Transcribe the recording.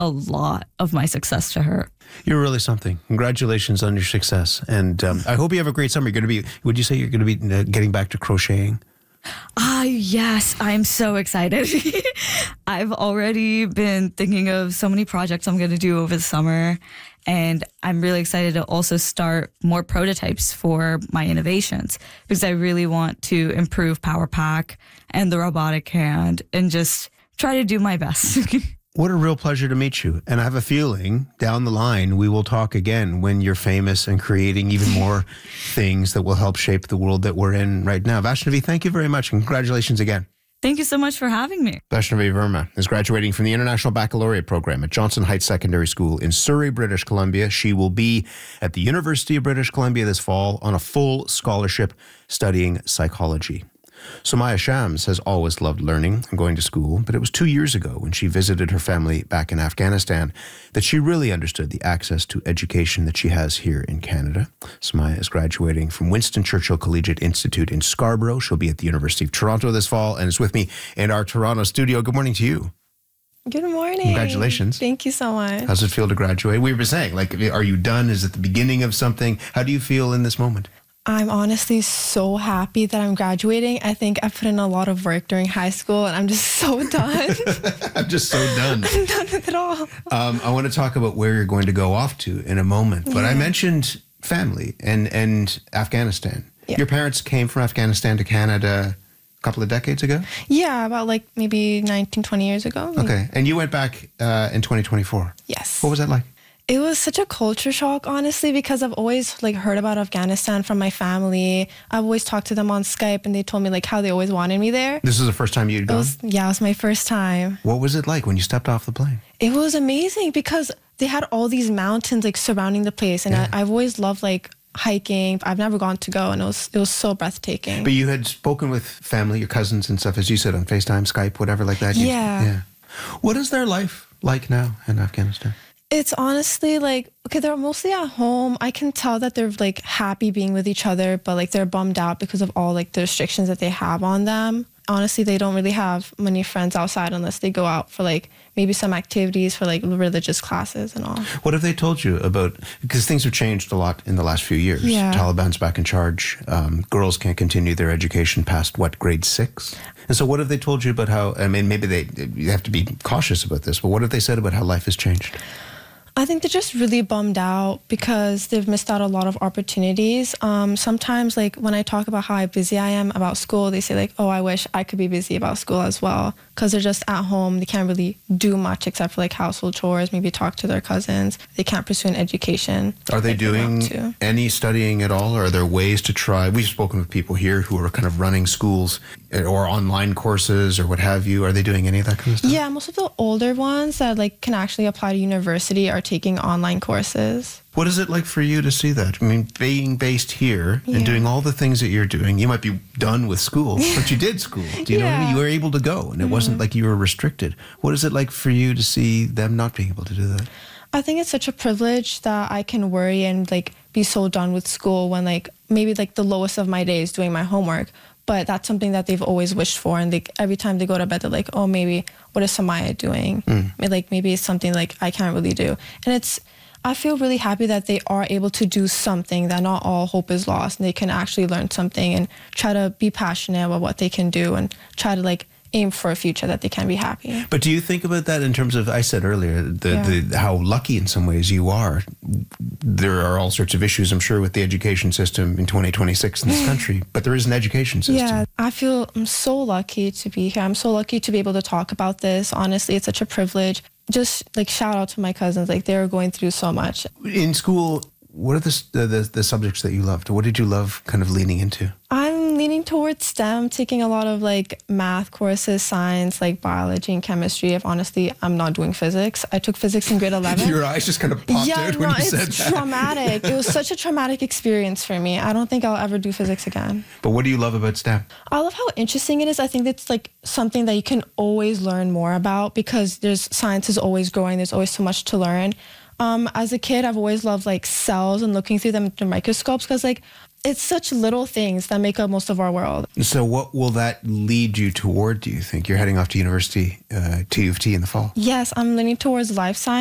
a lot of my success to her. You're really something. Congratulations on your success. And I hope you have a great summer. Would you say you're going to be getting back to crocheting? Yes, I'm so excited. I've already been thinking of so many projects I'm going to do over the summer. And I'm really excited to also start more prototypes for my innovations because I really want to improve Power Pack and the robotic hand and just try to do my best. What a real pleasure to meet you. And I have a feeling down the line we will talk again when you're famous and creating even more things that will help shape the world that we're in right now. Vaishnavi, thank you very much. And congratulations again. Thank you so much for having me. Vaishnavi Verma is graduating from the International Baccalaureate Program at Johnson Heights Secondary School in Surrey, British Columbia. She will be at the University of British Columbia this fall on a full scholarship studying psychology. Somaya Shams has always loved learning and going to school, but it was 2 years ago when she visited her family back in Afghanistan that she really understood the access to education that she has here in Canada. Somaya is graduating from Winston Churchill Collegiate Institute in Scarborough. She'll be at the University of Toronto this fall and is with me in our Toronto studio. Good morning to you. Good morning. Congratulations. Thank you so much. How's it feel to graduate? We were saying, are you done? Is it the beginning of something? How do you feel in this moment? I'm honestly so happy that I'm graduating. I think I put in a lot of work during high school and I'm just so done. I'm just so done. I'm done with it all. I want to talk about where you're going to go off to in a moment. But I mentioned family and Afghanistan. Yeah. Your parents came from Afghanistan to Canada a couple of decades ago? Yeah, about maybe 19, 20 years ago. Okay. And you went back in 2024? Yes. What was that like? It was such a culture shock, honestly, because I've always heard about Afghanistan from my family. I've always talked to them on Skype and they told me how they always wanted me there. This is the first time you'd gone? It was my first time. What was it like when you stepped off the plane? It was amazing because they had all these mountains surrounding the place. And I've always loved hiking. I've never gone to go and it was so breathtaking. But you had spoken with family, your cousins and stuff, as you said, on FaceTime, Skype, whatever like that? Yeah. What is their life like now in Afghanistan? It's honestly they're mostly at home. I can tell that they're happy being with each other, but they're bummed out because of all the restrictions that they have on them. Honestly, they don't really have many friends outside unless they go out for maybe some activities for religious classes and all. What have they told you about, because things have changed a lot in the last few years. Yeah. Taliban's back in charge. Girls can't continue their education past grade 6? And so what have they told you about how, maybe you have to be cautious about this, but what have they said about how life has changed? I think they're just really bummed out because they've missed out a lot of opportunities. Sometimes, when I talk about how busy I am about school, they say, oh, I wish I could be busy about school as well. Because they're just at home. They can't really do much except for, household chores, maybe talk to their cousins. They can't pursue an education. Are they doing any studying at all? Or are there ways to try? We've spoken with people here who are kind of running schools or online courses or what have you. Are they doing any of that kind of stuff? Yeah, most of the older ones that, can actually apply to university are taking online courses. What is it like for you to see that? Being based here and doing all the things that you're doing, you might be done with school, but you did school. Do you know what I mean? You were able to go, and it wasn't like you were restricted. What is it like for you to see them not being able to do that? I think it's such a privilege that I can worry and be so done with school when maybe the lowest of my day is doing my homework. But that's something that they've always wished for. And every time they go to bed, they're oh, maybe, what is Somaya doing? Maybe it's something I can't really do. And I feel really happy that they are able to do something, that not all hope is lost. And they can actually learn something and try to be passionate about what they can do and try to aim for a future that they can be happy. But do you think about that in terms of, I said earlier, how lucky in some ways you are? There are all sorts of issues, I'm sure, with the education system in 2026 in this country, but there is an education system. Yeah, I'm so lucky to be here. I'm so lucky to be able to talk about this. Honestly, it's such a privilege. Just shout out to my cousins, they're going through so much. In school, what are the subjects that you loved? What did you love kind of leaning into? I'm leaning towards STEM, taking a lot of math courses, science, biology and chemistry. I'm not doing physics. I took physics in grade 11. Your eyes just kind of popped out when you said that. It's traumatic. It was such a traumatic experience for me. I don't think I'll ever do physics again. But what do you love about STEM? I love how interesting it is. I think it's something that you can always learn more about because science is always growing. There's always so much to learn. As a kid, I've always loved cells and looking through them through microscopes because it's such little things that make up most of our world. So what will that lead you toward, do you think? You're heading off to university, to U of T in the fall. Yes, I'm leaning towards life science.